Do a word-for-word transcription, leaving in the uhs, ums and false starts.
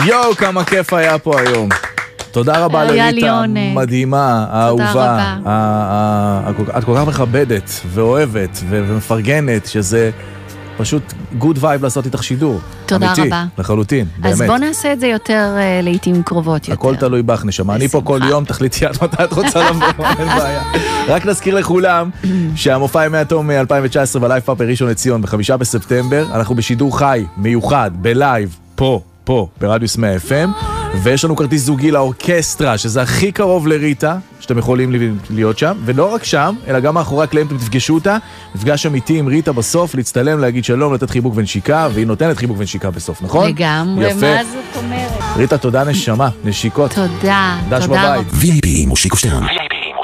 יואו, כמה כיף היה פה היום. תודה רבה לריטה, מדהימה, האהובה. את כל כך מכבדת ואוהבת ומפרגנת, שזה פשוט גוד וייב לעשות איתך שידור. תודה אמיתי, רבה. לחלוטין, באמת. אז בוא נעשה את זה יותר לעתים קרובות יותר. הכל תלוי בך, נשמה. אני פה כל יום, תחליטי עד מתי את רוצה לבוא, אין בעיה. רק נזכיר לכולם שהמופע ימי התום אלפיים תשע עשרה בלייב פאפ בראשון לציון בחמישה בספטמבר, אנחנו בשידור חי, מיוחד, בלייב, פה, פה, ברדיוס מאה אף אם, ויש לנו כרטיס זוגי לאורקסטרה, שזה הכי קרוב לריטה, שאתם יכולים להיות שם, ולא רק שם, אלא גם מאחורי הקלעים אתם תפגשו אותה, מפגש אמיתי עם ריטה בסוף, להצטלם, להגיד שלום, לתת חיבוק ונשיקה, והיא נותנת חיבוק ונשיקה בסוף, נכון? לגמרי, מה זאת אומרת? ריטה, תודה נשמה, נשיקות. תודה, דש תודה. בבית. וי איי פי מושיקו שטרן.